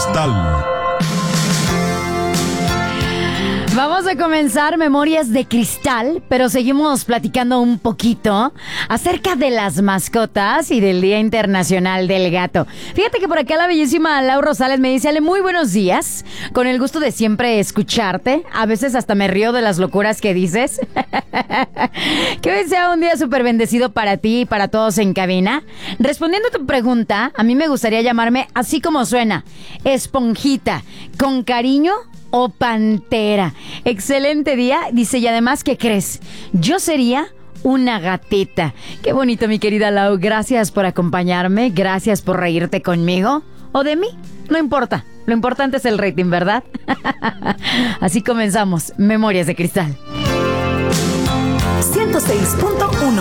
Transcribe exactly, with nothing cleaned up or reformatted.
Cristal. Vamos a comenzar Memorias de Cristal, pero seguimos platicando un poquito acerca de las mascotas y del Día Internacional del Gato. Fíjate que por acá la bellísima Lau Rosales me dice: Ale, muy buenos días, con el gusto de siempre escucharte. A veces hasta me río de las locuras que dices. Que hoy sea un día súper bendecido para ti y para todos en cabina. Respondiendo a tu pregunta, a mí me gustaría llamarme así como suena: Esponjita, con cariño o Pantera. Excelente día. Dice, y además, ¿qué crees? Yo sería una gatita. Qué bonito, mi querida Lau. Gracias por acompañarme. Gracias por reírte conmigo. O de mí. No importa. Lo importante es el rating, ¿verdad? Así comenzamos Memorias de Cristal. ciento seis punto uno